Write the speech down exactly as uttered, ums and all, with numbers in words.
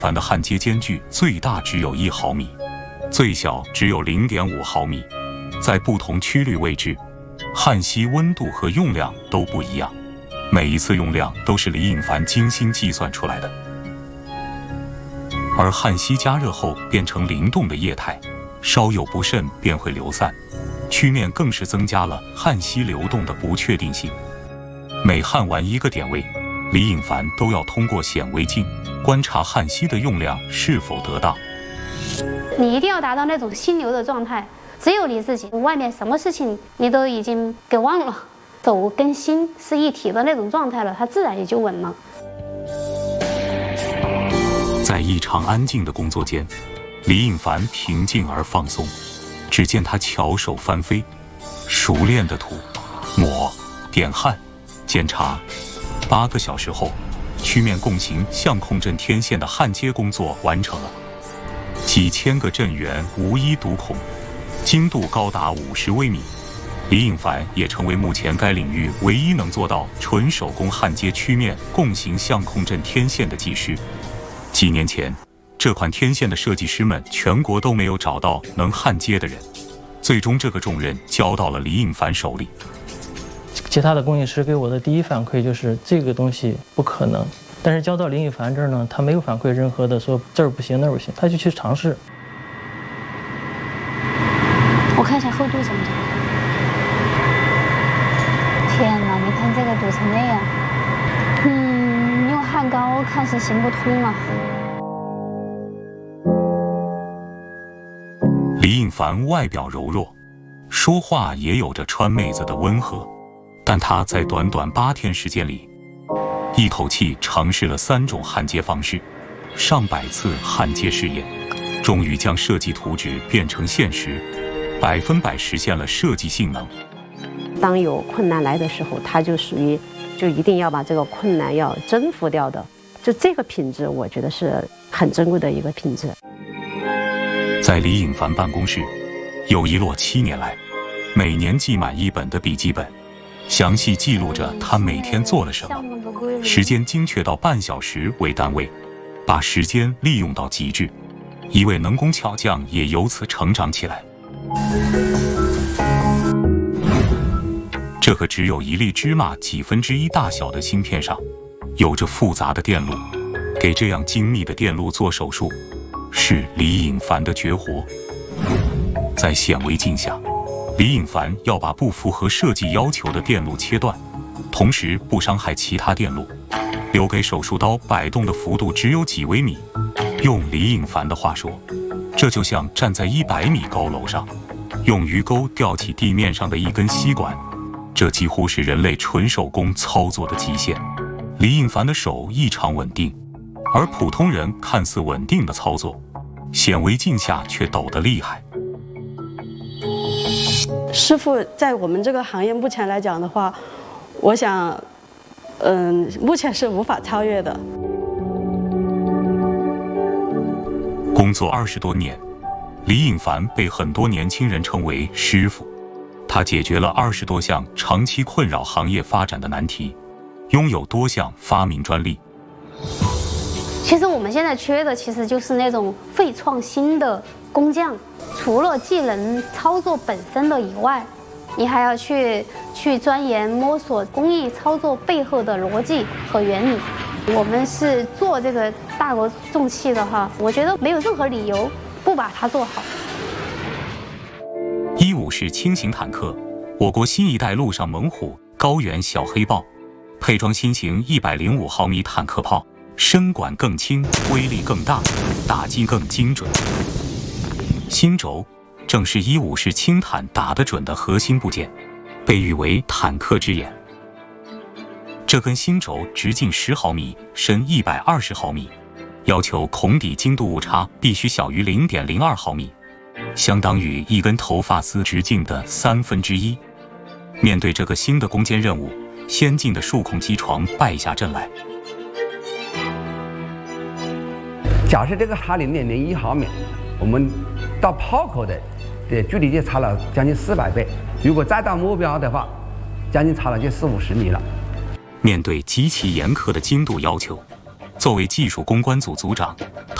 帆的焊接间距最大只有一毫米，最小只有零点五毫米，在不同曲率位置，焊锡温度和用量都不一样，每一次用量都是李颖凡精心计算出来的。而焊锡加热后变成灵动的液态，稍有不慎便会流散，曲面更是增加了焊锡流动的不确定性。每焊完一个点位，李颖凡都要通过显微镜观察焊锡的用量是否得当。 你一定要达到那种心流的状态，只有你自己，外面什么事情你都已经给忘了，手跟心是一体的那种状态了，它自然也就稳了。 在异常安静的工作间，李颖凡平静而放松，只见他巧手翻飞，熟练的涂、抹、点焊、检查。八个小时后，曲面共形相控阵天线的焊接工作完成了，几千个阵源无一独孔，精度高达五十微米。李颖凡也成为目前该领域唯一能做到纯手工焊接曲面共形相控阵天线的技师。几年前，这款天线的设计师们全国都没有找到能焊接的人，最终这个重任交到了李颖凡手里。 其他的工艺师给我的第一反馈就是这个东西不可能，但是交到李颖凡这儿呢，他没有反馈任何的说这儿不行那儿不行，他就去尝试。 我看一下厚度怎么样。 天哪，你看这个堵成那样。 嗯，用焊膏看是行不通啊。 李颖凡外表柔弱，说话也有着川妹子的温和，但他在短短八天时间里，一口气尝试了三种焊接方式，上百次焊接试验，终于将设计图纸变成现实，百分百实现了设计性能。 当有困难来的时候，他就属于就一定要把这个困难要征服掉的，就这个品质，我觉得是很珍贵的一个品质。 在李颖凡办公室，有一摞七年来每年记满一本的笔记本，详细记录着他每天做了什么，时间精确到半小时为单位，把时间利用到极致。一位能工巧匠也由此成长起来。这个只有一粒芝麻几分之一大小的芯片上，有着复杂的电路，给这样精密的电路做手术，是李颖凡的绝活。在显微镜下，李颖凡要把不符合设计要求的电路切断，同时不伤害其他电路，留给手术刀摆动的幅度只有几微米。用李颖凡的话说，这就像站在一百米高楼上，用鱼钩吊起地面上的一根吸管，这几乎是人类纯手工操作的极限。李颖凡的手异常稳定，而普通人看似稳定的操作，显微镜下却抖得厉害。 师傅在我们这个行业目前来讲的话，我想，嗯，目前是无法超越的。 工作二十多年，李颖凡被很多年轻人称为师傅。他解决了二十多项长期困扰行业发展的难题，拥有多项发明专利。 其实我们现在缺的其实就是那种会创新的工匠，除了技能操作本身的以外，你还要去去钻研摸索工艺操作背后的逻辑和原理。我们是做这个大国重器的话，我觉得没有任何理由不把它做好。 一五式轻型坦克，我国新一代陆上猛虎高原小黑豹，配装新型一百零五毫米坦克炮，身管更轻，威力更大，打击更精准。心轴正是一五式轻坦打得准的核心部件，被誉为坦克之眼。这根心轴直径十毫米，深一百二十毫米，要求孔底精度误差必须小于零点零二毫米，相当于一根头发丝直径的三分之一。面对这个新的攻坚任务，先进的数控机床败下阵来。 假设这个差零点零一毫米，我们到炮口的的距离就差了将近四百倍，如果再到目标的话，将近差了就四五十米了。 面对极其严苛的精度要求， 作为技术攻关组组长，